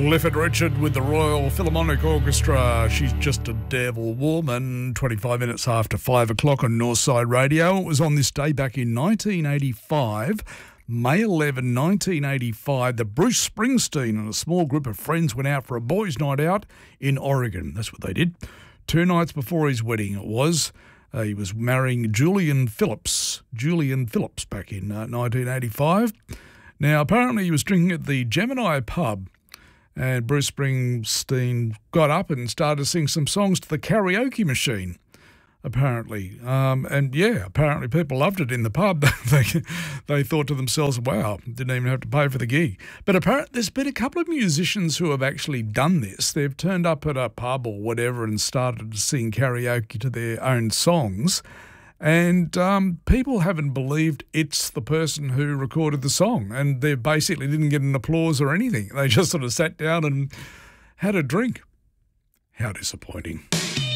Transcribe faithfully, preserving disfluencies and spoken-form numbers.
Clifford Richard with the Royal Philharmonic Orchestra. She's Just a Devil Woman. twenty-five minutes after five o'clock on Northside Radio. It was on this day back in nineteen eighty-five, May eleventh, nineteen eighty-five, that Bruce Springsteen and a small group of friends went out for a boys' night out in Oregon. That's what they did. Two nights before his wedding it was. Uh, he was marrying Julian Phillips. Julian Phillips back in uh, nineteen eighty-five. Now, apparently he was drinking at the Gemini pub, and Bruce Springsteen got up and started to sing some songs to the karaoke machine, apparently. Um, and, yeah, apparently people loved it in the pub. they they thought to themselves, wow, didn't even have to pay for the gig. But apparently there's been a couple of musicians who have actually done this. They've turned up at a pub or whatever and started to sing karaoke to their own songs. And um, people haven't believed it's the person who recorded the song, and they basically didn't get an applause or anything. They just sort of sat down and had a drink. How disappointing.